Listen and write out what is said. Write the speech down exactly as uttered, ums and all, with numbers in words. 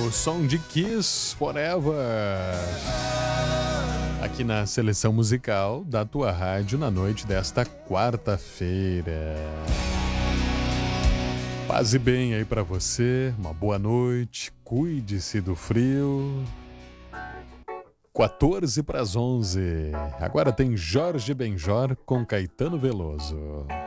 o som de Kiss Forever. Aqui na seleção musical da tua rádio na noite desta quarta-feira. Paz e bem aí pra você, uma boa noite, cuide-se do frio. quatorze para as onze. Agora tem Jorge Benjor com Caetano Veloso.